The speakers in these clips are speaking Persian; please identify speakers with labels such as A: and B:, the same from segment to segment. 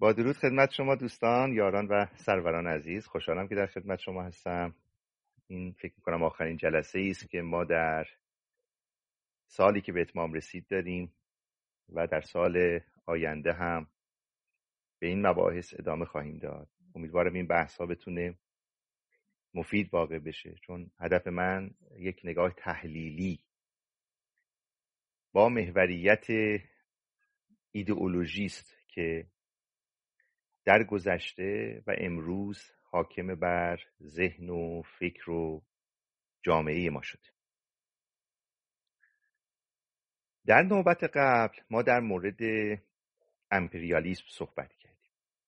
A: با درود خدمت شما دوستان، یاران و سروران عزیز. خوشحالم که در خدمت شما هستم. این فکر میکنم آخرین جلسه است که ما در سالی که به اتمام رسید داریم و در سال آینده هم به این مباحث ادامه خواهیم داد. امیدوارم این بحث ها بتونه مفید واقع بشه، چون هدف من یک نگاه تحلیلی با محوریت ایدئولوژی است که در گذشته و امروز حاکم بر ذهن و فکر و جامعه ما شده. در نوبت قبل ما در مورد امپریالیسم صحبت کردیم.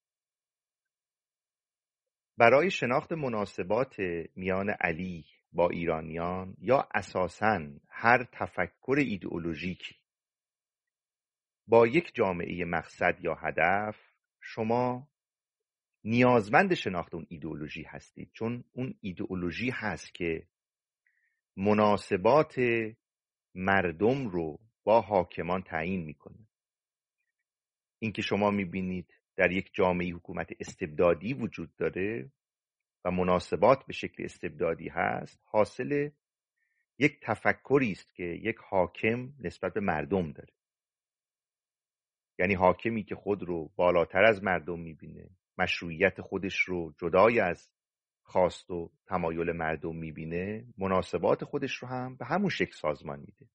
A: برای شناخت مناسبات میان علی با ایرانیان یا اساساً هر تفکر ایدئولوژیکی با یک جامعه مقصد یا هدف، شما نیازمند شناخت اون ایدئولوژی هستید، چون اون ایدئولوژی هست که مناسبات مردم رو با حاکمان تعیین میکنه. اینکه شما میبینید در یک جامعه حکومت استبدادی وجود داره و مناسبات به شکل استبدادی هست، حاصل یک تفکری است که یک حاکم نسبت به مردم داره. یعنی حاکمی که خود رو بالاتر از مردم میبینه، مشروعیت خودش رو جدای از خواست و تمایل مردم میبینه، مناسبات خودش رو هم به همون شکل سازمان میده.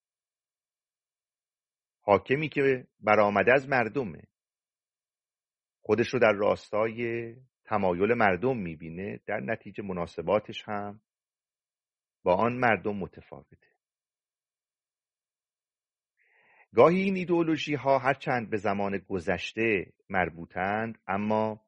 A: حاکمی که برآمده از مردمه، خودش رو در راستای تمایل مردم میبینه، در نتیجه مناسباتش هم با آن مردم متفاوته. گاهی این ایدئولوژی ها هرچند به زمان گذشته مربوطند، اما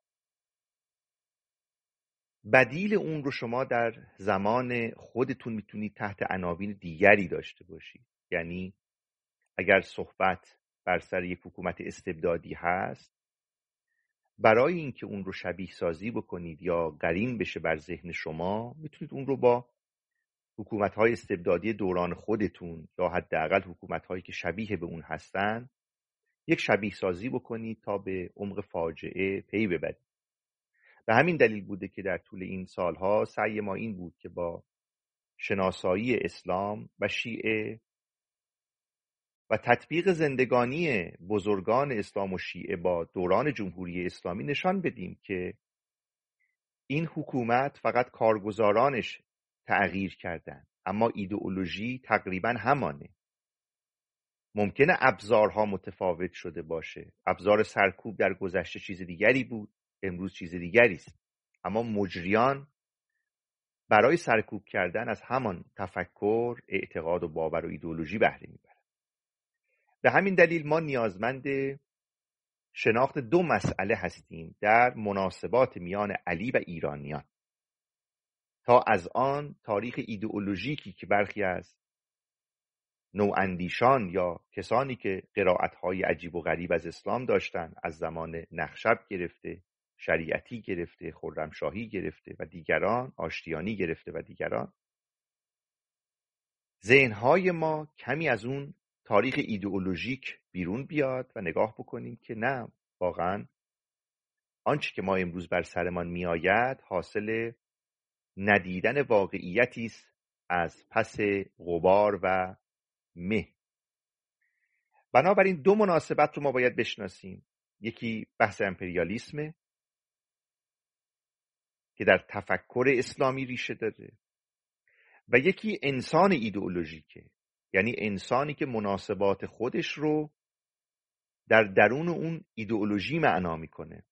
A: بدیل اون رو شما در زمان خودتون میتونید تحت عناوین دیگری داشته باشید. یعنی اگر صحبت بر سر یک حکومت استبدادی هست، برای اینکه اون رو شبیه سازی بکنید یا قرین بشه بر ذهن شما، میتونید اون رو با حکومت‌های استبدادی دوران خودتون یا حداقل حکومت‌هایی که شبیه به اون هستن یک شبیه سازی بکنید تا به عمق فاجعه پی ببرید. به همین دلیل بوده که در طول این سالها سعی ما این بود که با شناسایی اسلام و شیعه و تطبیق زندگانی بزرگان اسلام و شیعه با دوران جمهوری اسلامی نشان بدیم که این حکومت فقط کارگزارانش تغییر کردن، اما ایدئولوژی تقریبا همانه. ممکنه ابزارها متفاوت شده باشه، ابزار سرکوب در گذشته چیز دیگری بود، امروز چیز دیگری است، اما مجریان برای سرکوب کردن از همان تفکر، اعتقاد و باور و ایدئولوژی بهره میبرن. به همین دلیل ما نیازمند شناخت دو مسئله هستیم در مناسبات میان علی و ایرانیان، تا از آن تاریخ ایدئولوژیکی که برخی از نواندیشان یا کسانی که قرائت‌های عجیب و غریب از اسلام داشتن، از زمان نخشب گرفته، شریعتی گرفته، خرمشاهی گرفته و دیگران، آشتیانی گرفته و دیگران، ذهن‌های ما کمی از اون تاریخ ایدئولوژیک بیرون بیاد و نگاه بکنیم که نه، واقعاً آنچه که ما امروز بر سرمان میآید حاصل ندیدن واقعیتی است از پس غبار و مه. بنابراین دو مناسبت رو ما باید بشناسیم. یکی بحث امپریالیسمه که در تفکر اسلامی ریشه داره و یکی انسان ایدئولوژیکه، یعنی انسانی که مناسبات خودش رو در درون اون ایدئولوژی معنا میکنه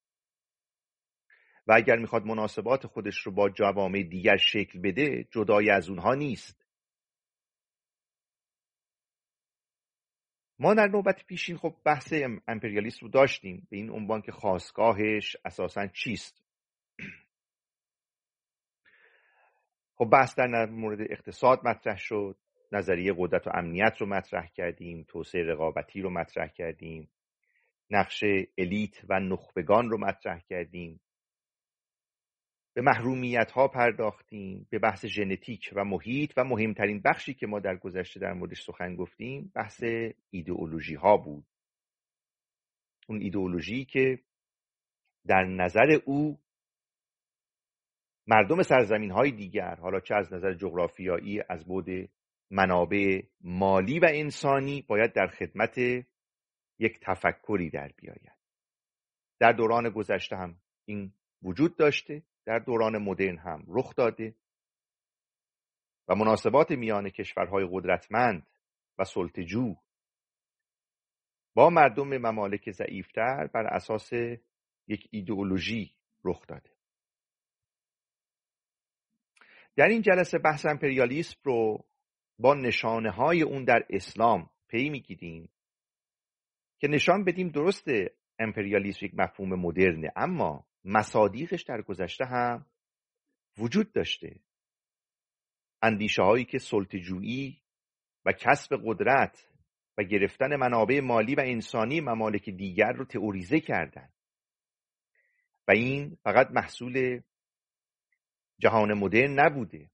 A: و اگر میخواد مناسبات خودش رو با جوامع دیگر شکل بده، جدای از اونها نیست. ما در نوبت پیشین خب بحث امپریالیسم رو داشتیم به این عنوان که خاستگاهش اساساً چیست. خب بحث در مورد اقتصاد مطرح شد، نظریه قدرت و امنیت رو مطرح کردیم، توسعه رقابتی رو مطرح کردیم، نقش الیت و نخبگان رو مطرح کردیم، به محرومیت ها پرداختیم، به بحث ژنتیک و محیط و مهمترین بخشی که ما در گذشته در موردش سخن گفتیم بحث ایدئولوژی ها بود. اون ایدئولوژی که در نظر او مردم سرزمین‌های دیگر، حالا چه از نظر جغرافیایی، از بعد منابع مالی و انسانی، باید در خدمت یک تفکری در بیاید. در دوران گذشته هم این وجود داشته، در دوران مدرن هم رخ داده و مناسبات میان کشورهای قدرتمند و سلطه‌جو با مردم ممالک ضعیفتر بر اساس یک ایدئولوژی رخ داده. در این جلسه بحث امپریالیسم رو با نشانه‌های اون در اسلام پی می‌گیریم که نشان بدیم درسته امپریالیسم یک مفهوم مدرنه، اما مصادیقش در گذشته هم وجود داشته. اندیشه‌هایی که سلطه‌جویی و کسب قدرت و گرفتن منابع مالی و انسانی ممالک دیگر رو تئوریزه کردن و این فقط محصول جهان مدرن نبوده.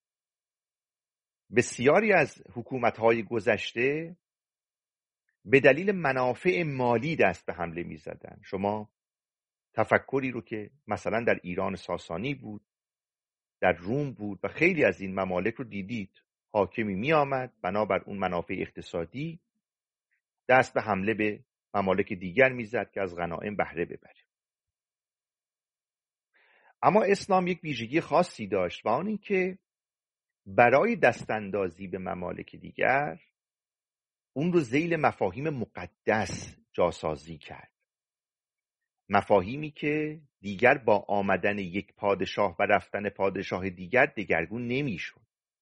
A: بسیاری از حکومت‌های گذشته به دلیل منافع مالی دست به حمله می‌زدن. شما تفکری رو که مثلا در ایران ساسانی بود، در روم بود و خیلی از این ممالک رو دیدید، حاکمی می آمد بنابر اون منافع اقتصادی دست به حمله به ممالک دیگر میزد که از غنایم بهره ببره. اما اسلام یک ویژگی خاصی داشت و آن این که برای دستاندازی به ممالک دیگر اون رو ذیل مفاهیم مقدس جاسازی کرد. مفاهیمی که دیگر با آمدن یک پادشاه و رفتن پادشاه دیگر دگرگون نمیشد.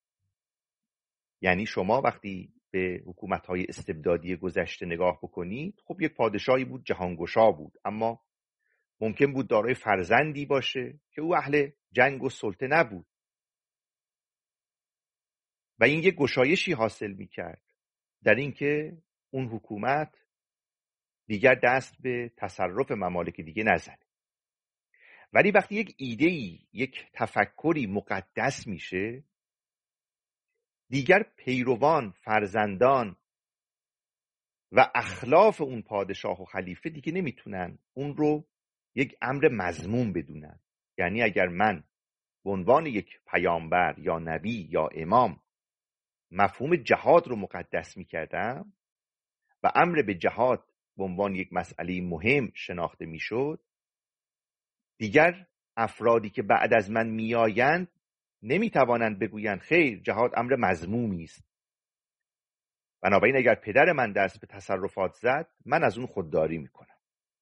A: یعنی شما وقتی به حکومت‌های استبدادی گذشته نگاه بکنید، خب یک پادشاهی بود، جهانگشا بود، اما ممکن بود دارای فرزندی باشه که او اهل جنگ و سلطه نبود و این یک گشایشی حاصل می‌کرد در اینکه اون حکومت دیگر دست به تصرف ممالک دیگه نزنه. ولی وقتی یک ایده‌ای، یک تفکری مقدس میشه، دیگر پیروان، فرزندان و اخلاف اون پادشاه و خلیفه دیگه نمیتونن اون رو یک امر مذموم بدونن. یعنی اگر من به عنوان یک پیامبر یا نبی یا امام مفهوم جهاد رو مقدس میکردم و امر به جهاد به عنوان یک مسئله مهم شناخته میشد، دیگر افرادی که بعد از من میآیند نمیتوانند بگویند خیر، جهاد امر مذمومی است. بنابراین اگر پدر من دست به تصرفات زد، من از اون خودداری میکنم.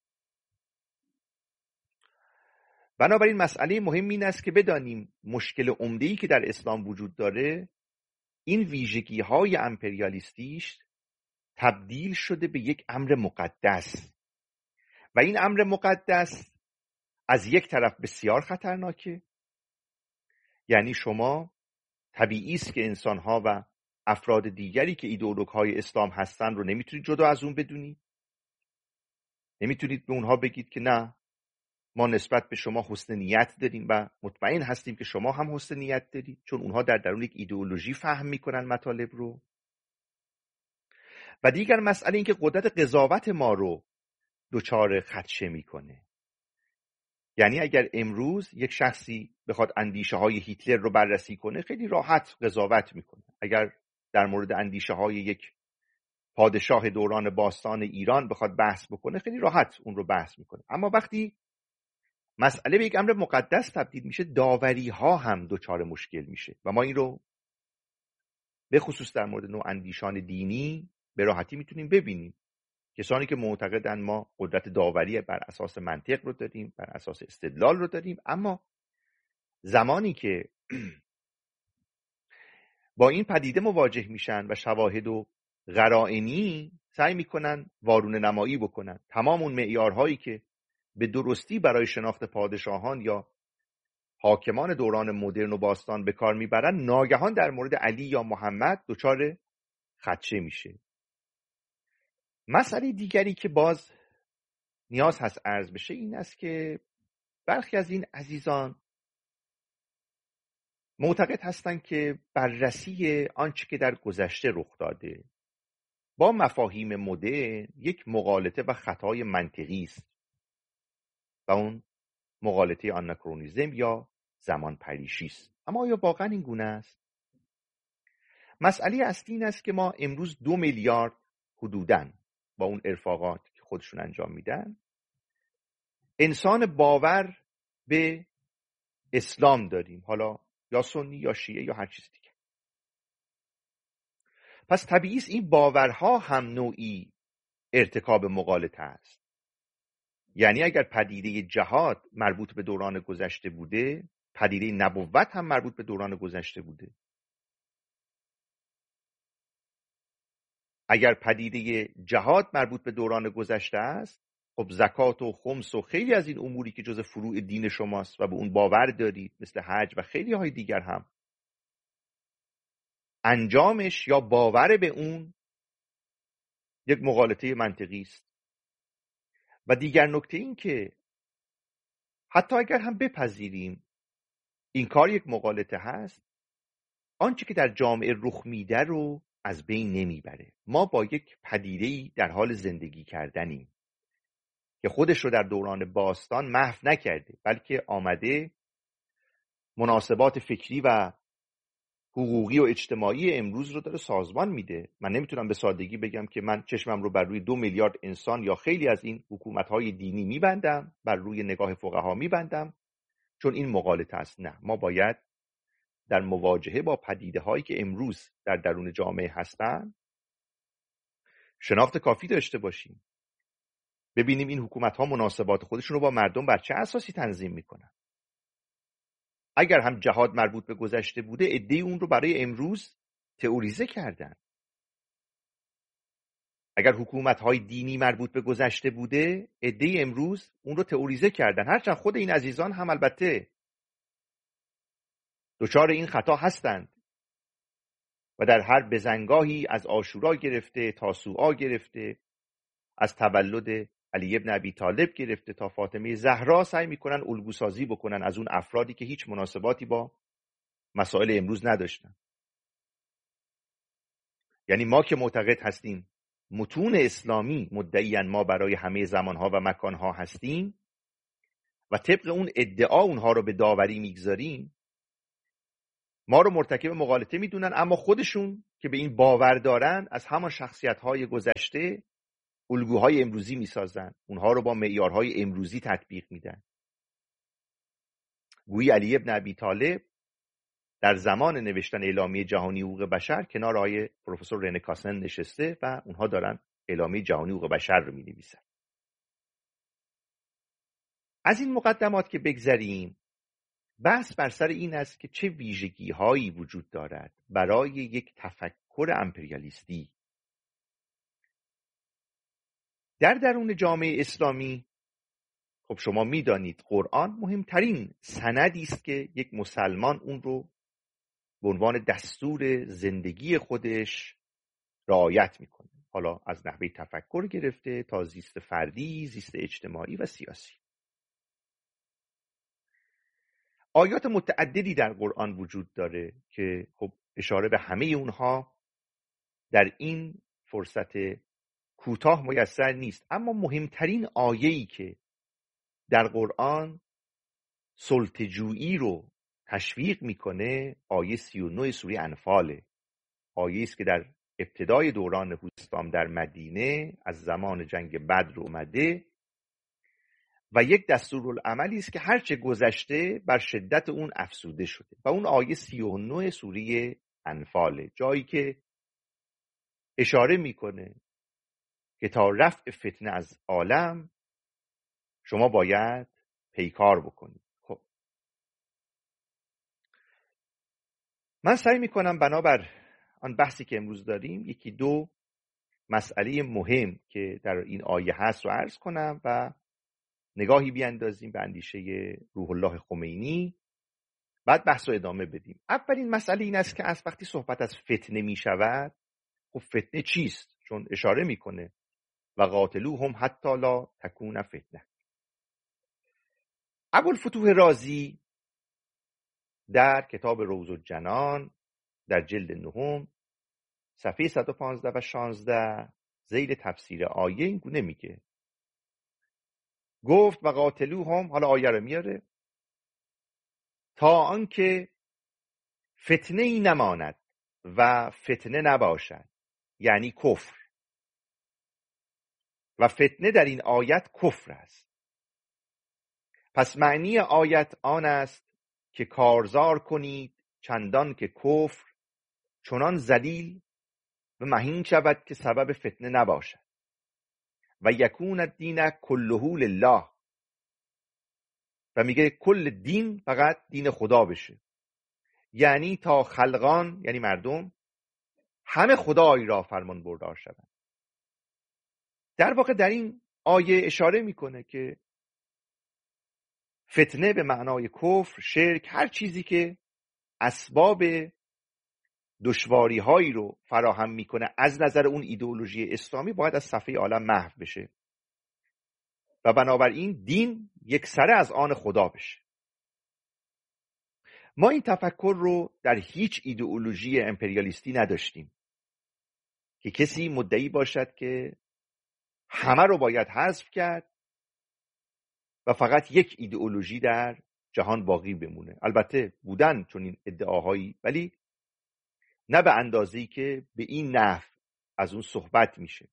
A: بنابراین مسئله مهم این است که بدانیم مشکل عمده‌ای که در اسلام وجود داره این ویژگی‌های امپریالیستیش تبدیل شده به یک امر مقدس و این امر مقدس از یک طرف بسیار خطرناکه. یعنی شما طبیعی است که انسان‌ها و افراد دیگری که ایدئولوژهای اسلام هستن رو نمیتونید جدا از اون بدونید. نمیتونید به اونها بگید که نه، ما نسبت به شما حسن نیت داریم و مطمئن هستیم که شما هم حسن نیت دارید، چون اونها در درون یک ایدئولوژی فهم میکنن مطالب رو. و دیگر مسئله این که قدرت قضاوت ما رو دچار خدشه میکنه. یعنی اگر امروز یک شخصی بخواد اندیشه های هیتلر رو بررسی کنه، خیلی راحت قضاوت میکنه. اگر در مورد اندیشه های یک پادشاه دوران باستان ایران بخواد بحث بکنه، خیلی راحت اون رو بحث میکنه. اما وقتی مسئله به یک امر مقدس تبدیل میشه، داوری ها هم دچار مشکل میشه و ما این رو به خصوص در مورد نوع اندیشان دینی به راحتی میتونیم ببینیم. کسانی که معتقدن ما قدرت داوری بر اساس منطق رو داریم، بر اساس استدلال رو داریم، اما زمانی که با این پدیده مواجه میشن و شواهد و قرائنی سعی میکنن وارونه نمایی بکنن، تمام اون معیارهایی که به درستی برای شناخت پادشاهان یا حاکمان دوران مدرن و باستان به کار میبرن، ناگهان در مورد علی یا محمد دچار خدشه میشه. مسئله دیگری که باز نیاز هست عرض بشه این است که برخی از این عزیزان معتقد هستند که بررسی آنچه که در گذشته رخ داده با مفاهیم مدرن یک مغالطه و خطای منطقی است و اون مغالطه آناکرونیزم یا زمان پریشی است. اما آیا واقعا این گونه است؟ مسئله اصلی این است که ما امروز 2 میلیارد حدوداً با اون ارفاقات که خودشون انجام میدن انسان باور به اسلام داریم، حالا یا سنی یا شیعه یا هر چیز دیگه. پس طبیعی است این باورها هم نوعی ارتکاب مغالطه است. یعنی اگر پدیده جهاد مربوط به دوران گذشته بوده، پدیده نبوت هم مربوط به دوران گذشته بوده. اگر پدیده جهاد مربوط به دوران گذشته است، خب زکات و خمس و خیلی از این اموری که جز فروع دین شماست و به اون باور دارید، مثل حج و خیلی های دیگر، هم انجامش یا باور به اون یک مغالطه منطقی است. و دیگر نکته این که حتی اگر هم بپذیریم این کار یک مغالطه هست، آنچه که در جامعه رخ میده رو از بین نمیبره. ما با یک پدیده‌ای در حال زندگی کردنیم که خودش رو در دوران باستان محو نکرده، بلکه آمده مناسبات فکری و حقوقی و اجتماعی امروز رو داره سازمان میده. من نمیتونم به سادگی بگم که من چشمم رو بر روی 2 میلیارد انسان یا خیلی از این حکومت‌های دینی میبندم، بر روی نگاه فقها میبندم، چون این مغالطه است. نه، ما باید در مواجهه با پدیده‌هایی که امروز در درون جامعه هستن شناخت کافی داشته باشیم، ببینیم این حکومت‌ها مناسبات خودشون رو با مردم بر چه اساسی تنظیم میکنن. اگر هم جهاد مربوط به گذشته بوده، عده‌ای اون رو برای امروز تئوریزه کردن. اگر حکومت‌های دینی مربوط به گذشته بوده، عده‌ای امروز اون رو تئوریزه کردن. هرچند خود این عزیزان هم البته دچار این خطا هستند و در هر بزنگاهی از عاشورا گرفته، تاسوعا گرفته، از تولد علی ابن ابی طالب گرفته تا فاطمه زهرا، سعی میکنن الگوسازی بکنن از اون افرادی که هیچ مناسباتی با مسائل امروز نداشتن. یعنی ما که معتقد هستیم متون اسلامی مدعیاً ما برای همه زمانها و مکانها هستیم و طبق اون ادعا اونها رو به داوری میگذاریم، ما رو مرتکب مغالطه میدونن، اما خودشون که به این باور دارن از همان شخصیت‌های گذشته الگوهای امروزی میسازن، اونها رو با معیارهای امروزی تطبیق میدن. گویی علی ابن ابی طالب در زمان نوشتن اعلامیه جهانی حقوق بشر کنار آقای پروفسور رنه کاسن نشسته و اونها دارن اعلامیه جهانی حقوق بشر رو مینویسن. از این مقدمات که بگذریم، بحث بر سر این است که چه ویژگی‌هایی وجود دارد برای یک تفکر امپریالیستی در درون جامعه اسلامی. خب شما میدانید قرآن مهمترین سندی است که یک مسلمان اون رو به عنوان دستور زندگی خودش رعایت میکنه، حالا از نحوه تفکر گرفته تا زیست فردی، زیست اجتماعی و سیاسی. آیات متعددی در قرآن وجود داره که خب اشاره به همه اونها در این فرصت کوتاه میسر نیست، اما مهمترین آیه‌ای که در قرآن سلطه‌جویی رو تشویق میکنه آیه 39 سوره انفاله. آیه است که در ابتدای دوران اسلام در مدینه از زمان جنگ بدر اومده و یک دستورالعملی است که هرچه گذشته بر شدت اون افزوده شده و اون آیه 39 سوره انفاله، جایی که اشاره میکنه که تا رفع فتنه از عالم شما باید پیکار بکنید. خب من سعی میکنم بنابر آن بحثی که امروز داریم یکی دو مسئله مهم که در این آیه هست رو عرض کنم و نگاهی بیاندازیم به اندیشه روح الله خمینی، بعد بحث رو ادامه بدیم. اولین مسئله این است که از وقتی صحبت از فتنه می شود، خب فتنه چیست؟ چون اشاره میکنه و قاتلوهم حتی لا تکون فتنه. ابوالفتوح رازی در کتاب روض الجنان در جلد 9 صفحه 115 و 16 ذیل تفسیر آیه این گونه میگه: گفت و قاتلوهم، حالا آیه رو میاره، تا آنکه فتنه ای نماند و فتنه نباشد، یعنی کفر. و فتنه در این آیت کفر است. پس معنی آیت آن است که کارزار کنید چندان که کفر چنان ذلیل و مهین شود که سبب فتنه نباشد و یکون الدین کله لله، و میگه کل دین فقط دین خدا بشه، یعنی تا خلقان، یعنی مردم، همه خدای را فرمان بردار شوند. در واقع در این آیه اشاره میکنه که فتنه به معنای کفر، شرک، هر چیزی که اسباب دشواری هایی رو فراهم میکنه از نظر اون ایدئولوژی اسلامی، باید از صفحه عالم محو بشه و بنابراین دین یک سره از آن خدا بشه. ما این تفکر رو در هیچ ایدئولوژی امپریالیستی نداشتیم که کسی مدعی باشد که همه رو باید حذف کرد و فقط یک ایدئولوژی در جهان باقی بمونه. البته بودن چون این ادعاهایی، ولی نه به اندازه‌ای که به این نحو از اون صحبت میشه.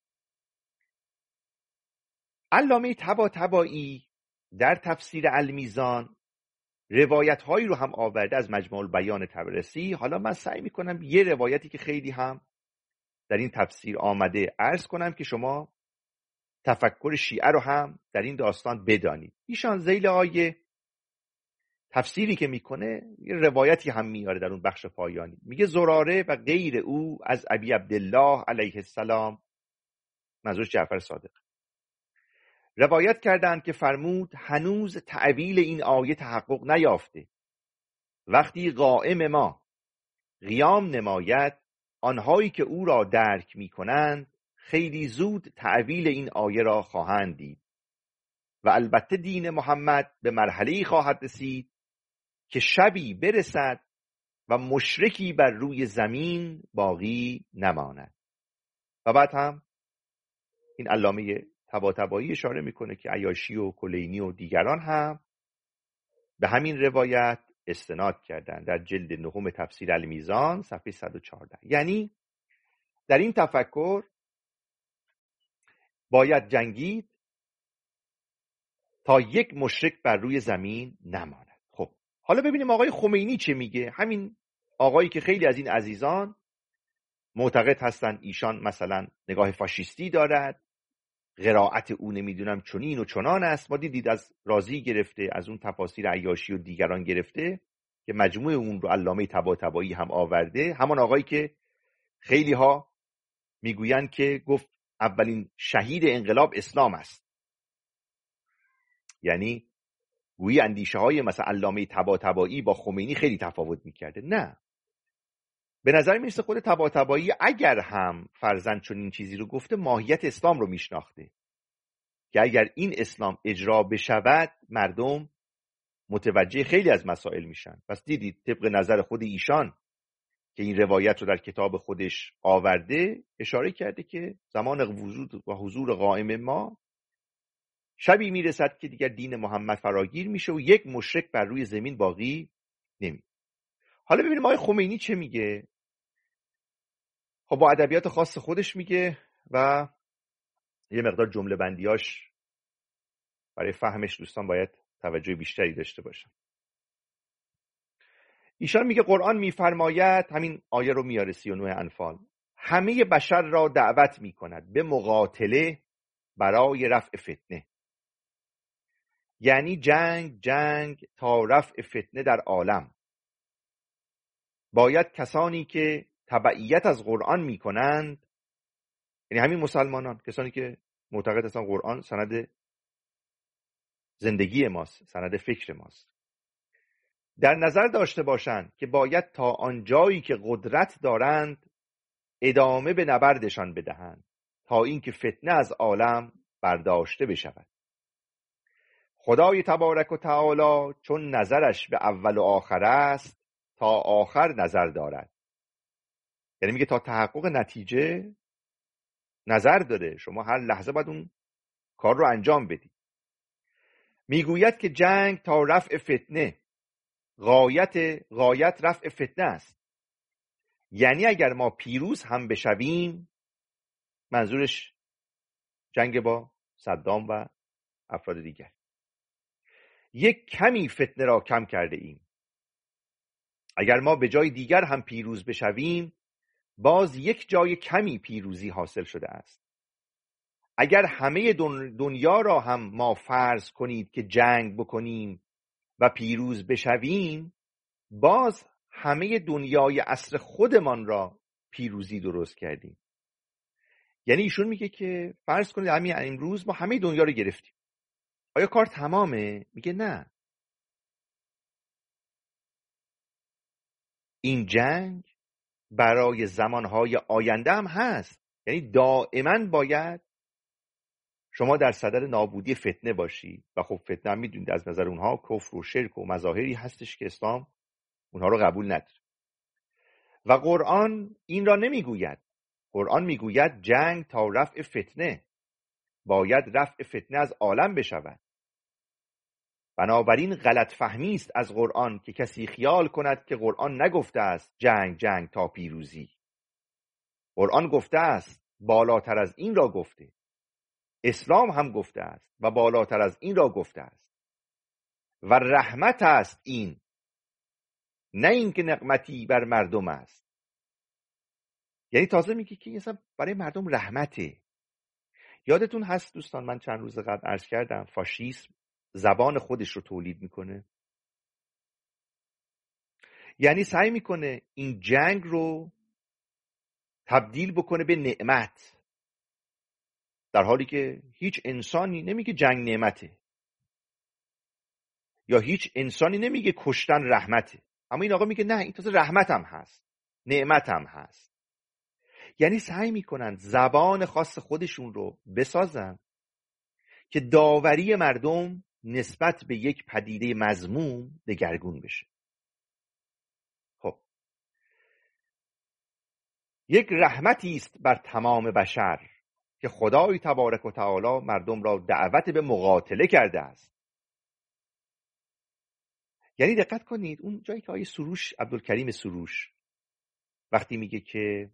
A: علامه طباطبایی در تفسیر المیزان روایت هایی رو هم آورده از مجموع البیان طبرسی. حالا من سعی میکنم یه روایتی که خیلی هم در این تفسیر آمده عرض کنم که شما تفکر شیعه رو هم در این داستان بدانید. ایشان ذیل آیه تفسیری که میکنه یه روایتی هم میاره در اون بخش پایانی، میگه زراره و غیر او از ابی عبدالله علیه السلام، منظورش جعفر صادق، روایت کردند که فرمود هنوز تأویل این آیه تحقق نیافته. وقتی قائم ما قیام نماید، آنهایی که او را درک میکنند خیلی زود تأویل این آیه را خواهند دید و البته دین محمد به مرحله‌ای خواهد رسید که شبی برسد و مشرکی بر روی زمین باقی نماند. و بعد هم این علامه طباطبایی اشاره میکنه که عیاشی و کلینی و دیگران هم به همین روایت استناد کردن در جلد 9 تفسیر المیزان صفحه 114. یعنی در این تفکر باید جنگید تا یک مشرک بر روی زمین نماند. خب حالا ببینیم آقای خمینی چه میگه. همین آقایی که خیلی از این عزیزان معتقد هستن ایشان مثلا نگاه فاشیستی دارد، قرائت او نمیدونم چنین و چنان است. ما دیدید از رازی گرفته، از اون تفاسیر عیاشی و دیگران گرفته که مجموع اون رو علامه طباطبایی هم آورده. همان آقایی که خیلی ها میگویند که گفت اولین شهید انقلاب اسلام است، یعنی گویی اندیشه های مثلا علامه طباطبایی با خمینی خیلی تفاوت میکرده. نه، به نظر میرسه خود طباطبایی اگر هم فرضاً چنین چیزی رو گفته، ماهیت اسلام رو میشناخته که اگر این اسلام اجرا بشود مردم متوجه خیلی از مسائل میشن. پس دیدید طبق نظر خود ایشان که این روایت رو در کتاب خودش آورده، اشاره کرده که زمان وجود و حضور قائم ما شبی میرسد که دیگر دین محمد فراگیر میشه و یک مشرک بر روی زمین باقی نمی. حالا ببینیم آقای خمینی چه میگه. خب با ادبیات خاص خودش میگه و یه مقدار جمله بندیاش برای فهمش دوستان باید توجه بیشتری داشته باشن. ایشان میگه قرآن میفرماید، همین آیه رو میاره 39 انفال، همه بشر را دعوت میکند به مقاتله برای رفع فتنه، یعنی جنگ تا رفع فتنه در عالم. باید کسانی که تبعیت از قرآن میکنند، یعنی همین مسلمانان، کسانی که معتقد هستن قرآن سند زندگی ماست، سند فکر ماست، در نظر داشته باشند که باید تا آنجایی که قدرت دارند ادامه به نبردشان بدهند تا اینکه فتنه از عالم برداشته بشود. خدای تبارک و تعالی چون نظرش به اول و آخر است تا آخر نظر دارد. یعنی میگه تا تحقق نتیجه نظر داره، شما هر لحظه باید اون کار رو انجام بدید. میگوید که جنگ تا رفع فتنه، غایت رفع فتنه است. یعنی اگر ما پیروز هم بشویم، منظورش جنگ با صدام و افراد دیگر، یک کمی فتنه را کم کرده ایم. اگر ما به جای دیگر هم پیروز بشویم، باز یک جای کمی پیروزی حاصل شده است. اگر همه دنیا را هم ما فرض کنید که جنگ بکنیم و پیروز بشویم، باز همه دنیای عصر خودمان را پیروزی درست کردیم. یعنی ایشون میگه که فرض کنید همین امروز ما همه دنیا رو گرفتیم، آیا کار تمامه؟ میگه نه، این جنگ برای زمانهای آینده هم هست. یعنی دائما باید شما در صدر نابودی فتنه باشی. و خب فتنه هم میدونید از نظر اونها کفر و شرک و مظاهری هستش که اسلام اونها رو قبول نداره. و قرآن این را نمیگوید. قرآن میگوید جنگ تا رفع فتنه، باید رفع فتنه از عالم بشود. بنابراین غلط فهمی است از قرآن که کسی خیال کند که قرآن نگفته است جنگ تا پیروزی. قرآن گفته است، بالاتر از این را گفته. اسلام هم گفته است و بالاتر از این را گفته است. و رحمت است این، نه این که نقمتی بر مردم است. یعنی تازه میگه که اصلا برای مردم رحمته. یادتون هست دوستان، من چند روز قبل عرض کردم فاشیسم زبان خودش رو تولید میکنه. یعنی سعی میکنه این جنگ رو تبدیل بکنه به نعمت، در حالی که هیچ انسانی نمیگه جنگ نعمته، یا هیچ انسانی نمیگه کشتن رحمته. اما این آقا میگه نه، این تازه رحمت هم هست، نعمت هم هست. یعنی سعی میکنن زبان خاص خودشون رو بسازن که داوری مردم نسبت به یک پدیده مذموم دگرگون بشه. خب یک رحمتی است بر تمام بشر که خدای تبارک و تعالی مردم را دعوت به مقاتله کرده است. یعنی دقت کنید اون جایی که آیه سروش، عبدالکریم سروش وقتی میگه که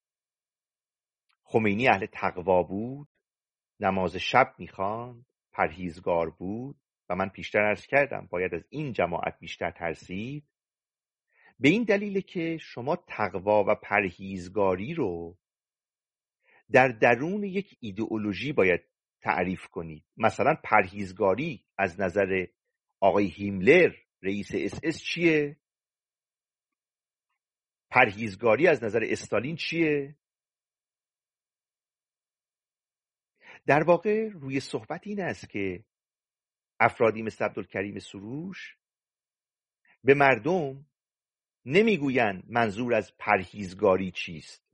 A: خمینی اهل تقوا بود، نماز شب میخواند، پرهیزگار بود و من پیشتر عرض کردم باید از این جماعت بیشتر ترسید، به این دلیل که شما تقوا و پرهیزگاری رو در درون یک ایدئولوژی باید تعریف کنید. مثلا پرهیزگاری از نظر آقای هیملر رئیس اس چیه؟ پرهیزگاری از نظر استالین چیه؟ در واقع روی صحبت این است که افرادی مثل عبدالکریم سروش به مردم نمیگویند منظور از پرهیزگاری چیست.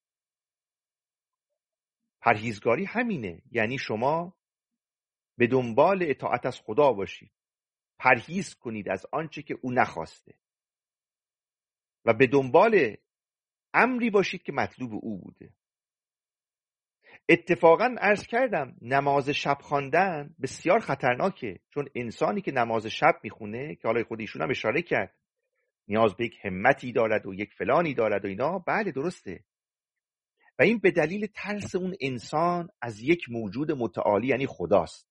A: پرهیزگاری همینه، یعنی شما به دنبال اطاعت از خدا باشید، پرهیز کنید از آنچه که او نخواسته و به دنبال امری باشید که مطلوب او بوده. اتفاقا عرض کردم نماز شب خواندن بسیار خطرناکه، چون انسانی که نماز شب میخونه، که حالا خود ایشون هم اشاره کرد نیاز به یک همتی دارد و یک فلانی دارد و اینا، بله درسته، و این به دلیل ترس اون انسان از یک موجود متعالی یعنی خداست.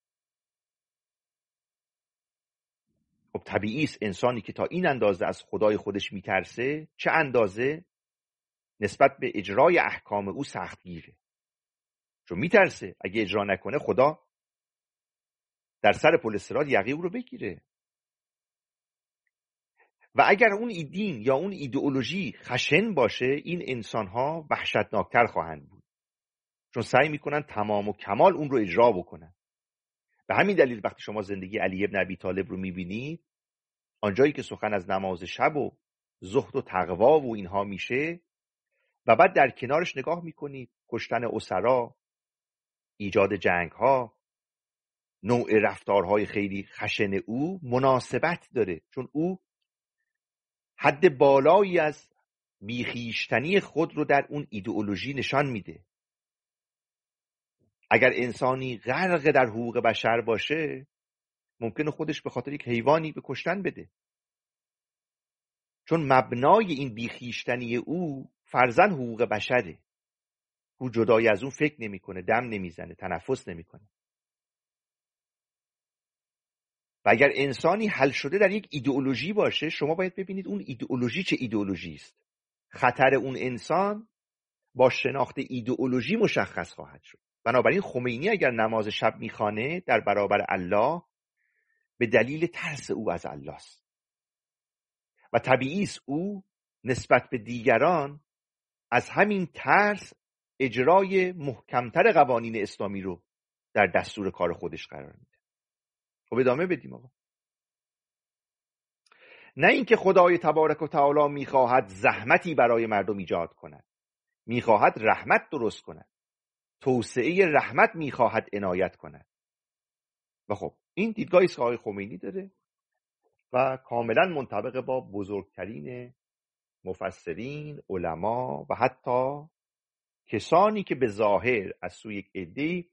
A: خب طبیعی است انسانی که تا این اندازه از خدای خودش میترسه، چه اندازه نسبت به اجرای احکام او سختگیره، چون میترسه اگه اجرا نکنه خدا در سر پل صراط یقه او رو بگیره. و اگر اون دین یا اون ایدئولوژی خشن باشه، این انسان‌ها وحشتناکتر خواهند بود، چون سعی میکنن تمام و کمال اون رو اجرا بکنن. به همین دلیل وقتی شما زندگی علی ابن ابی طالب رو میبینید، آنجایی که سخن از نماز شب و زهد و تقوا و اینها میشه و بعد در کنارش نگاه میکنید کشتن اسرا، ایجاد جنگ‌ها، نوع رفتارهای خیلی خشن او مناسبت داره، چون او حد بالایی از بیخیشتنی خود رو در اون ایدئولوژی نشان میده. اگر انسانی غرق در حقوق بشر باشه، ممکنه خودش به خاطر یک حیوانی به کشتن بده، چون مبنای این بیخیشتنی او فرضاً حقوق بشره. او جدای از اون فکر نمیکنه، دم نمیزنه، تنفس نمیکنه. و اگر انسانی حل شده در یک ایدئولوژی باشه، شما باید ببینید اون ایدئولوژی چه ایدئولوژی است. خطر اون انسان با شناخت ایدئولوژی مشخص خواهد شد. بنابراین خمینی اگر نماز شب میخوانه در برابر الله، به دلیل ترس او از الله است و طبیعی است او نسبت به دیگران از همین ترس اجرای محکمتر قوانین اسلامی رو در دستور کار خودش قرار میده. خب ادامه بدیم آقا. نه اینکه خدای تبارک و تعالی میخواهد زحمتی برای مردم ایجاد کند، میخواهد رحمت درست کند، توسعه رحمت میخواهد عنایت کند. و خب این دیدگاهی است که آقای خمینی داره و کاملا منطبق با بزرگترین مفسرین، علما و حتی کسانی که به ظاهر از سوی یک عده‌ای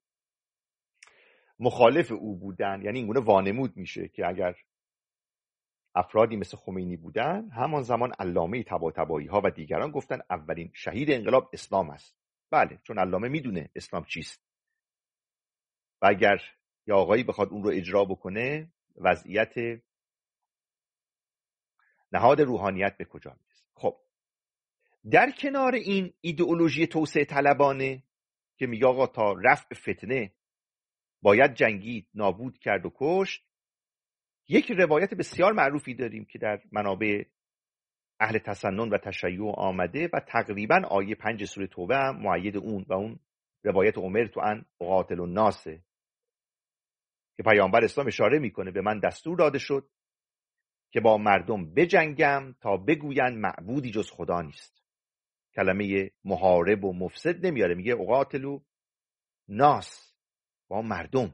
A: مخالف او بودن. یعنی اینگونه وانمود میشه که اگر افرادی مثل خمینی بودن، همان زمان علامه طباطبایی ها و دیگران گفتن اولین شهید انقلاب اسلام است. بله، چون علامه میدونه اسلام چیست و اگر یا آقایی بخواد اون رو اجرا بکنه، وضعیت نهاد روحانیت به کجا میرسه. خب در کنار این ایدئولوژی توسعه طلبانه که میگه آقا تا رفع فتنه باید جنگید، نابود کرد و کشت، یک روایت بسیار معروفی داریم که در منابع اهل تسنن و تشیع آمده و تقریبا آیه 5 سوره توبه هم مؤید اون و اون روایت امرت ان اقاتل الناس که پیامبر اسلام اشاره میکنه به من دستور داده شد که با مردم بجنگم تا بگویند معبودی جز خدا نیست. کلمه محارب و مفسد نمیاره، میگه اقاتل ناس، با مردم.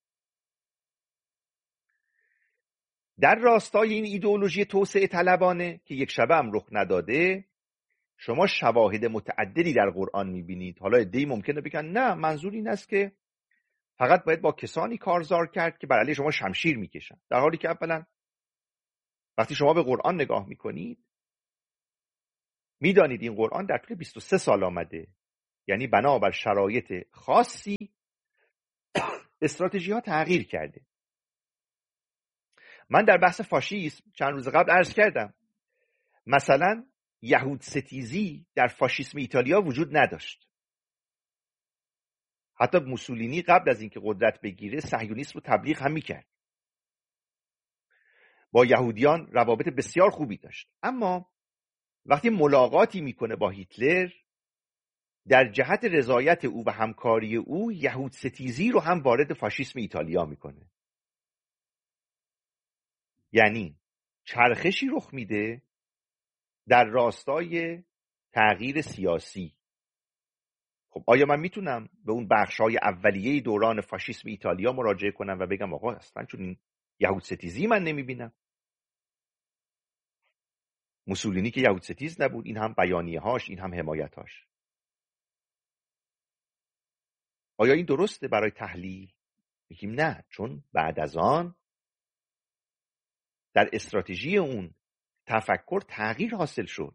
A: در راستای این ایدئولوژی توسعه طلبانه که یک شبه هم رخ نداده، شما شواهد متعددی در قرآن میبینید. حالا عده‌ای ممکنه بگن نه، منظور این است که فقط باید با کسانی کارزار کرد که بر علیه شما شمشیر میکشن، در حالی که اولا وقتی شما به قرآن نگاه میکنید میدانید این قرآن در طول 23 سال آمده. یعنی بنابر شرایط خاصی استراتژی ها تغییر کرده. من در بحث فاشیسم چند روز قبل عرض کردم مثلا یهود ستیزی در فاشیسم ایتالیا وجود نداشت. حتی موسولینی قبل از اینکه قدرت بگیره صهیونیسم رو تبلیغ هم میکرد، با یهودیان روابط بسیار خوبی داشت. اما وقتی ملاقاتی میکنه با هیتلر، در جهت رضایت او و همکاری او یهود ستیزی رو هم وارد فاشیسم ایتالیا میکنه. یعنی چرخشی رخ میده در راستای تغییر سیاسی. خب آیا من میتونم به اون بخش‌های اولیه دوران فاشیسم ایتالیا مراجعه کنم و بگم آقا اصلا چون این یهود ستیزی من نمیبینم؟ موسولینی که یهود ستیز نبود، این هم بیانیه‌هاش، این هم حمایت‌هاش. آیا این درسته برای تحلیل؟ میگیم نه، چون بعد از آن در استراتژی اون تفکر تغییر حاصل شد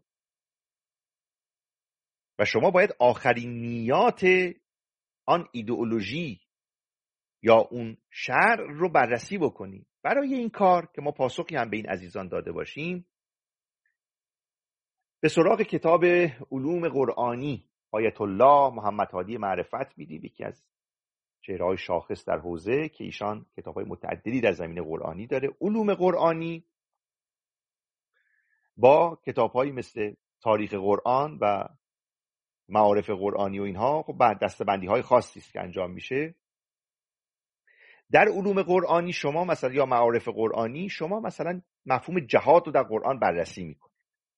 A: و شما باید آخرین نیات آن ایدئولوژی یا اون شرع رو بررسی بکنید. برای این کار که ما پاسخی هم به این عزیزان داده باشیم، به سراغ کتاب علوم قرآنی آیت الله محمد هادی معرفت میدیم، یکی از چهره‌های شاخص در حوزه که ایشان کتاب‌های متعددی در زمینه قرآنی داره. علوم قرآنی با کتاب‌هایی مثل تاریخ قرآن و معارف قرآنی و اینها خب بعد دسته‌بندی‌های خاصی است که انجام میشه. در علوم قرآنی شما مثلا یا معارف قرآنی شما مثلا مفهوم جهاد رو در قرآن بررسی میکنید،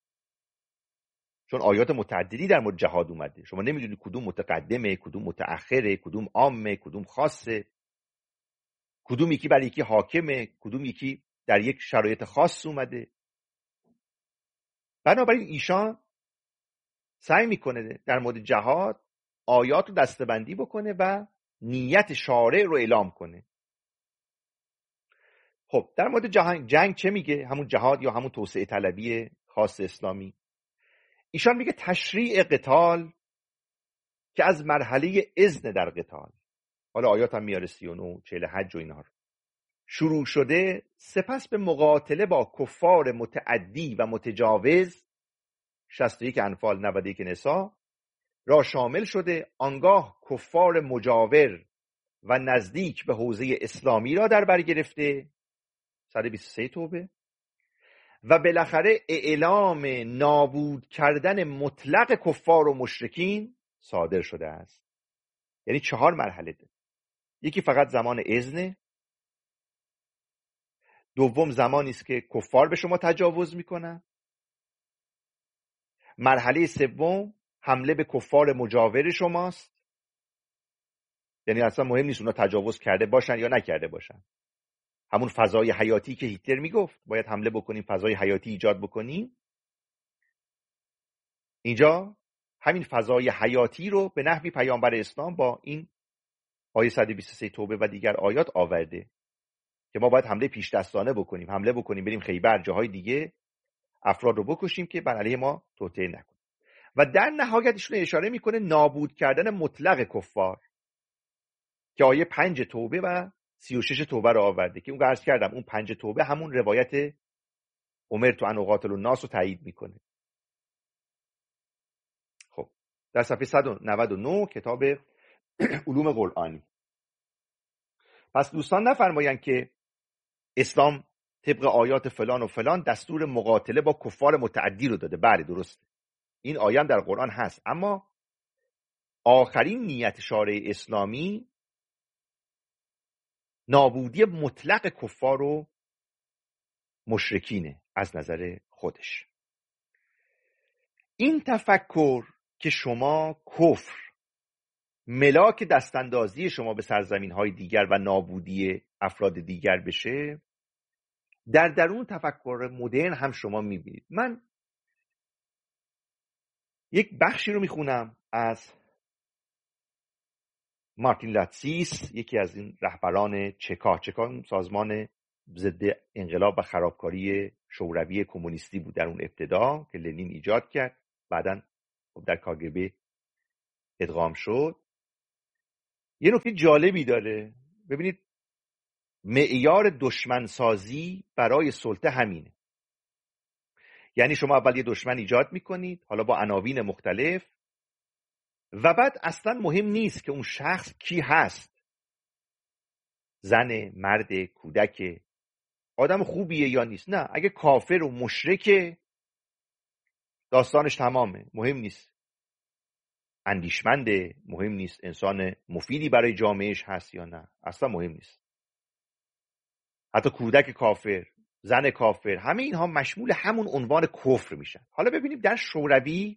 A: چون آیات متعددی در مورد جهاد اومده. شما نمیدونید کدوم متقدمه، کدوم متأخره، کدوم عامه، کدوم خاصه، کدوم یکی برای یکی حاکمه، کدوم یکی در یک شرایط خاص اومده. بنابراین ایشان سعی میکنه در مورد جهاد آیات رو دسته‌بندی بکنه و نیت شارع رو اعلام کنه. خب در مورد جنگ چه میگه؟ همون جهاد یا همون توسعه طلبی خاص اسلامی. ایشان میگه تشریع قتال که از مرحله اذن در قتال، حالا آیات هم میاره 39 40 حج و اینها رو، شروع شده، سپس به مقاتله با کفار متعدی و متجاوز 61 انفال 91 نساء را شامل شده، آنگاه کفار مجاور و نزدیک به حوزه اسلامی را در بر گرفته 123 توبه، و بالاخره اعلام نابود کردن مطلق کفار و مشرکین صادر شده است. یعنی 4 مرحله ده. یکی فقط زمان اذن، دوم زمانی است که کفار به شما تجاوز میکنن، مرحله سوم حمله به کفار مجاور شماست، یعنی اصلا مهم نیست اونا تجاوز کرده باشن یا نکرده باشن، همون فضای حیاتی که هیتلر میگفت باید حمله بکنیم، فضای حیاتی ایجاد بکنیم، اینجا همین فضای حیاتی رو به نحوی پیامبر اسلام با این آیه 123 توبه و دیگر آیات آورده که ما باید حمله پیش دستانه بکنیم، حمله بکنیم بریم خیبر، جاهای دیگه افراد رو بکشیم که بر علیه ما توطئه نکنه. و در نهایت ایشون اشاره میکنه نابود کردن مطلق کفار که آیه 5 توبه و 36 توبه رو آورده که اون عرض کردم اون 5 توبه همون روایت امرت ان اقاتل الناس رو تایید میکنه. خب در صفحه 199 کتاب علوم قرآنی. پس دوستان نفرمایند که اسلام طبق آیات فلان و فلان دستور مقاتله با کفار متعدی رو داده. بله درسته، این آیه هم در قرآن هست، اما آخرین نیت شارع اسلامی نابودی مطلق کفار و مشرکینه از نظر خودش. این تفکر که شما کفر ملاک دستاندازی شما به سرزمین های دیگر و نابودی افراد دیگر بشه، در درون تفکر مدرن هم شما میبینید. من یک بخشی رو میخونم از مارتین لاتسیس، یکی از این رهبران چکا سازمان ضد انقلاب و خرابکاری شوروی کمونیستی بود در اون ابتدا که لنین ایجاد کرد، بعداً در کاگبه ادغام شد. یه نکته جالبی داره، ببینید معیار دشمنسازی برای سلطه همینه، یعنی شما اول یه دشمن ایجاد میکنید، حالا با عناوین مختلف، و بعد اصلا مهم نیست که اون شخص کی هست، زن، مرد، کودک، آدم خوبیه یا نیست. نه، اگه کافر و مشرکه داستانش تمامه، مهم نیست اندیشمنده، مهم نیست انسان مفیدی برای جامعهش هست یا نه، اصلا مهم نیست. حتی کودک کافر، زن کافر، همه اینها مشمول همون عنوان کفر میشن. حالا ببینیم در شوروی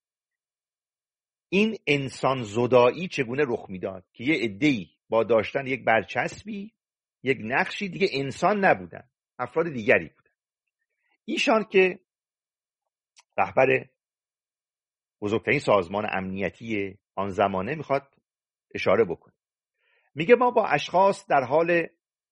A: این انسان زدایی چگونه رخ میداد که یه عده‌ای با داشتن یک برچسبی، یک نقشی، دیگه انسان نبودن، افراد دیگری بودن. ایشان که رهبر بزرگترین سازمان امنیتی آن زمانه میخواد اشاره بکنه، میگه ما با اشخاص در حال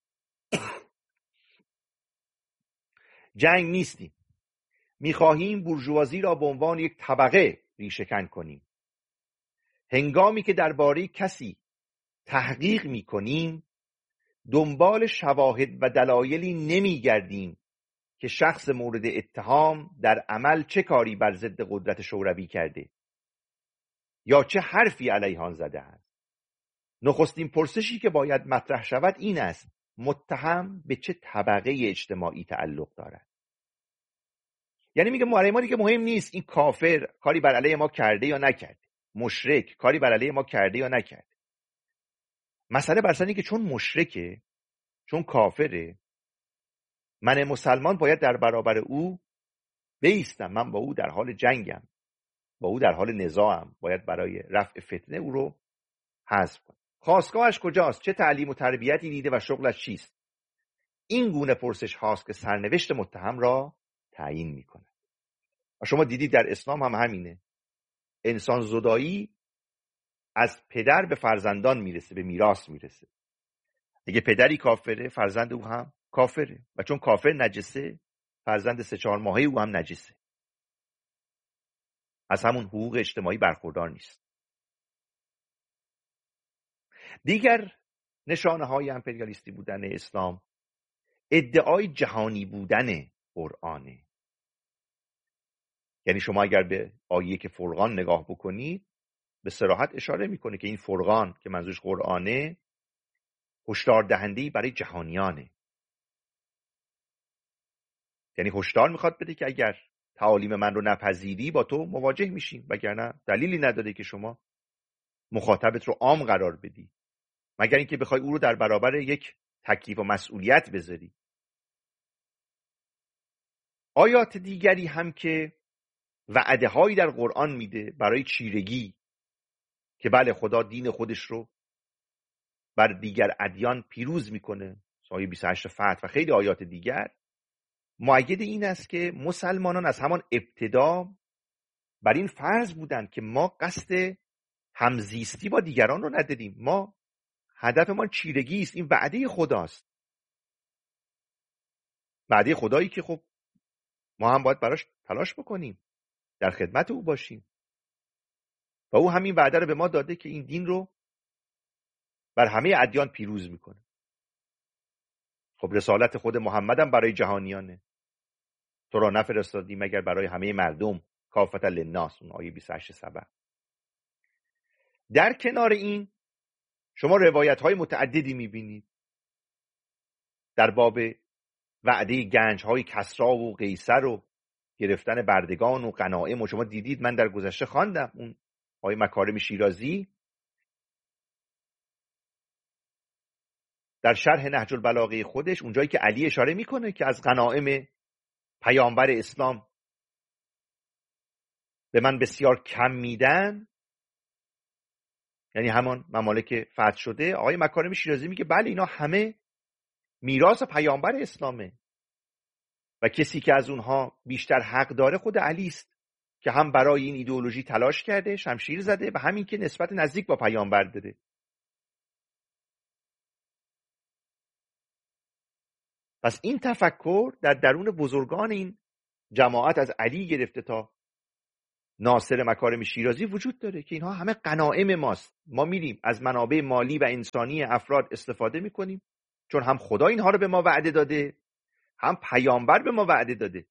A: جنگ نیستیم، میخواهیم بورژوازی را به عنوان یک طبقه ریشه‌کن کنیم. هنگامی که درباره کسی تحقیق میکنیم دنبال شواهد و دلایلی نمیگردیم که شخص مورد اتهام در عمل چه کاری بر ضد قدرت شوروی کرده یا چه حرفی علیه آن زده است. نخستین پرسشی که باید مطرح شود این است: متهم به چه طبقه اجتماعی تعلق دارد؟ یعنی میگه ما دیگه مهم نیست این کافر کاری بر علیه ما کرده یا نکرده، مشرک کاری بر علیه ما کرده یا نکرده. مسئله بر سر اینه که چون مشرکه، چون کافره، من مسلمان باید در برابر او بایستم، من با او در حال جنگم، با او در حال نزاعم، باید برای رفع فتنه او رو حذف کنم. خاستگاهش کجاست؟ چه تعلیم و تربیتی دیده و شغلش چیست؟ این گونه پرسش هاست که سرنوشت متهم را تعیین میکنه. و شما دیدید در اسلام هم همینه، انسان زدایی از پدر به فرزندان میرسه، به میراث میرسه. اگه پدری کافره فرزند او هم کافره و چون کافر نجسه، فرزند 3-4 ماهه او هم نجسه، از همون حقوق اجتماعی برخوردار نیست. دیگر نشانه های امپریالیستی بودن اسلام ادعای جهانی بودن قرآنه. یعنی شما اگر به آیه که فرقان نگاه بکنید، به صراحت اشاره میکنه که این فرقان که منظورش قرآنه هشدار دهنده‌ای برای جهانیانه. یعنی هشدار میخواد بده که اگر تعالیم من رو نپذیری با تو مواجه میشیم، وگرنه دلیلی نداره که شما مخاطبت رو عام قرار بدی، مگر اینکه بخوای او رو در برابر یک تکلیف و مسئولیت بذاری. آیات دیگری هم که وعده هایی در قرآن میده برای چیرگی، که بله خدا دین خودش رو بر دیگر ادیان پیروز میکنه، آیه 28 فتح و خیلی آیات دیگر، مؤید این است که مسلمانان از همان ابتدا بر این فرض بودند که ما قصد همزیستی با دیگران رو نداریم، ما هدفمان چیرگی است. این وعده خداست، وعده خدایی که خب ما هم باید براش تلاش بکنیم، در خدمت او باشیم و او همین وعده رو به ما داده که این دین رو بر همه ادیان پیروز میکنه. خب رسالت خود محمد هم برای جهانیانه، تو را نفرستادیم مگر برای همه مردم کافة للناس، اون آیه 28 سبع. در کنار این شما روایت های متعددی میبینید در باب وعده گنج های کسری و قیصر و گرفتن بردگان و غنایم، و شما دیدید من در گذشته خواندم اون آیه مکارم شیرازی در شرح نهج البلاغه خودش، اونجایی که علی اشاره میکنه که از غنایم پیامبر اسلام به من بسیار کم میدن، یعنی همان ممالک فتح شده، آقای مکارم شیرازی میگه بله اینا همه میراث پیامبر اسلامه و کسی که از اونها بیشتر حق داره خود علی است که هم برای این ایدئولوژی تلاش کرده، شمشیر زده، و همین که نسبت نزدیک با پیامبر داره. پس این تفکر در درون بزرگان این جماعت از علی گرفته تا ناصر مکارم شیرازی وجود داره که اینها همه غنایم ماست. ما میریم از منابع مالی و انسانی افراد استفاده میکنیم چون هم خدا اینها رو به ما وعده داده، هم پیامبر به ما وعده داده.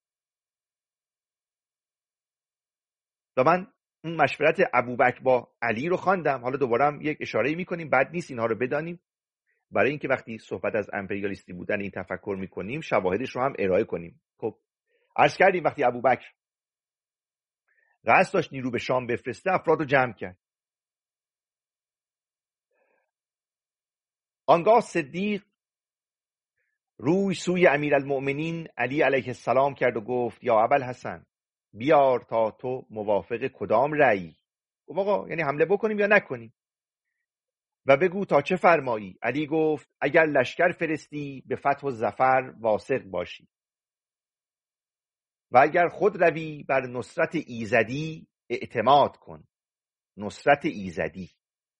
A: و من اون مشورت ابوبکر با علی رو خواندم، حالا دوباره هم یک اشاره میکنیم، بد نیست اینها رو بدانیم برای اینکه وقتی صحبت از امپریالیستی بودن این تفکر میکنیم شواهدش رو هم ارائه کنیم. خب عرض کردیم وقتی ابوبکر قصد داشت نیرو به شام بفرسته، افراد رو جمع کرد. آنگاه صدیق روی سوی امیرالمؤمنین علی علیه السلام کرد و گفت یا ابوالحسن بیار تا تو موافق کدام رأی؟ گفت آقا یعنی حمله بکنیم یا نکنیم و بگو تا چه فرمایی؟ علی گفت اگر لشکر فرستی به فتح و ظفر واثق باشی و اگر خود روی بر نصرت ایزدی اعتماد کن. نصرت ایزدی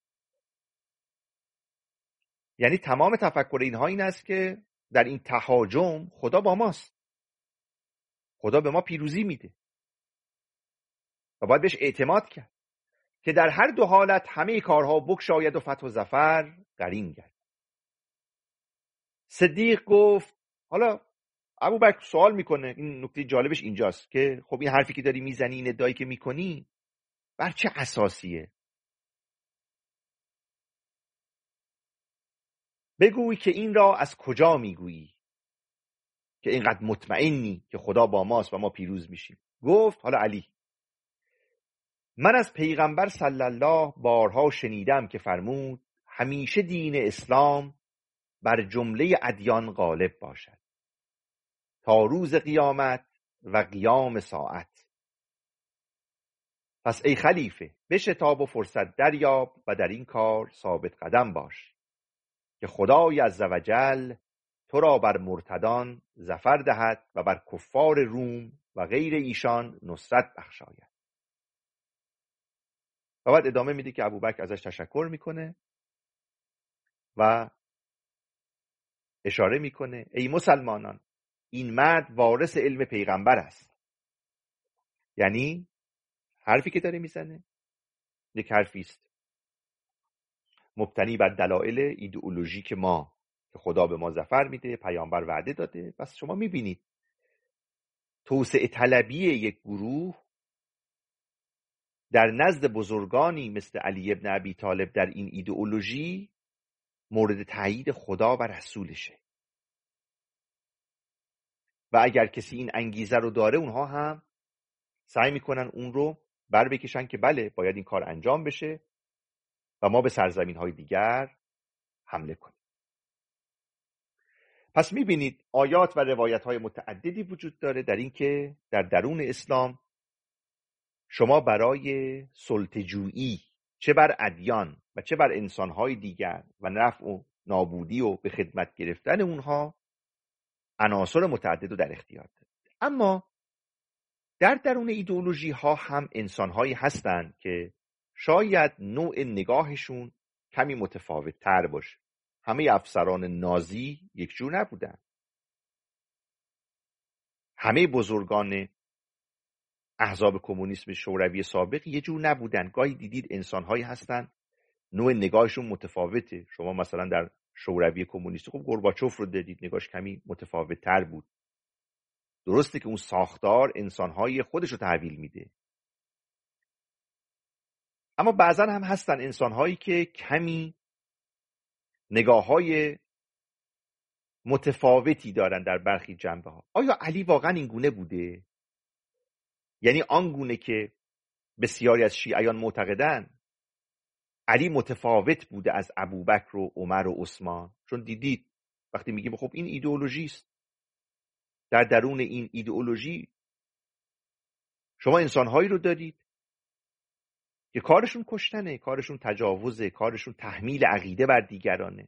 A: یعنی تمام تفکر اینها این است که در این تهاجم خدا با ماست، خدا به ما پیروزی میده و باید بهش اعتماد کرد که در هر دو حالت همه کارها بگشاید و فتح و ظفر قرین گرد. صدیق گفت حالا ابوبکر سوال میکنه، این نکته جالبش اینجاست که خب این حرفی که داری میزنی، این ادعایی که میکنی بر چه اساسیه؟ بگوی که این را از کجا میگویی که اینقدر مطمئنی که خدا با ماست و ما پیروز میشیم؟ گفت حالا علی من از پیغمبر صلی الله بارها شنیدم که فرمود همیشه دین اسلام بر جمله ادیان غالب باشد تا روز قیامت و قیام ساعت. پس ای خلیفه بشتاب و فرصت دریاب و در این کار ثابت قدم باش که خدای عزوجل تو را بر مرتدان ظفر دهد و بر کفار روم و غیر ایشان نصرت بخشاید. و بعد ادامه میده که ابوبکر ازش تشکر میکنه و اشاره میکنه ای مسلمانان، این مرد وارث علم پیغمبر است. یعنی حرفی که داره میزنه یک حرفی است مبتنی بر دلایل ایدئولوژیک ما که خدا به ما ظفر میده، پیامبر وعده داده. پس شما میبینید توسعه طلبی یک گروه در نزد بزرگانی مثل علی ابن ابی طالب در این ایدئولوژی مورد تایید خدا و رسولشه و اگر کسی این انگیزه رو داره اونها هم سعی میکنن اون رو بر بکشن که بله باید این کار انجام بشه و ما به سرزمین های دیگر حمله کنیم. پس میبینید آیات و روایت های متعددی وجود داره در این که در درون اسلام شما برای سلطه‌جویی چه بر ادیان و چه بر انسانهای دیگر و نفع و نابودی و به خدمت گرفتن اونها عناصر متعدد رو در اختیار دارید. اما در درون ایدئولوژی ها هم انسانهایی هستند که شاید نوع نگاهشون کمی متفاوت تر باشه. همه افسران نازی یک جور نبودن. همه بزرگان احزاب کمونیسم شوروی سابق یه جور نبودن. گاهی دیدید انسانهایی هستن نوع نگاهشون متفاوته. شما مثلا در شوروی کمونیستی خب گورباچوف رو دیدید، نگاهش کمی متفاوت تر بود. درسته که اون ساختار انسانهای خودش رو تحویل میده، اما بعضا هم هستن انسانهایی که کمی نگاههای متفاوتی دارن در برخی جنبه ها. آیا علی واقعا این گونه بوده؟ یعنی آن گونه که بسیاری از شیعیان معتقدن علی متفاوت بوده از ابوبکر و عمر و عثمان؟ چون دیدید وقتی میگیم خب این ایدئولوژی است، در درون این ایدئولوژی شما انسانهایی رو دارید که کارشون کشتنه، کارشون تجاوزه، کارشون تحمیل عقیده بر دیگرانه.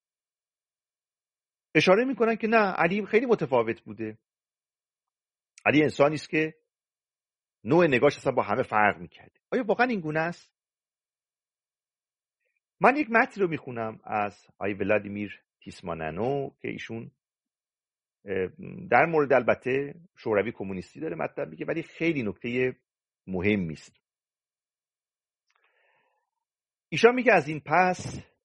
A: اشاره میکنن که نه، علی خیلی متفاوت بوده. علی انسانی است که نوع نگاهش اصلا با همه فرق میکرده. آیا واقعا این گونه است؟ من یک متن رو میخونم از آقای ولادیمیر تیسماننو که ایشون در مورد البته شوروی کمونیستی داره مطلب میگه، ولی خیلی نکته مهمی است. ایشان میگه از این پس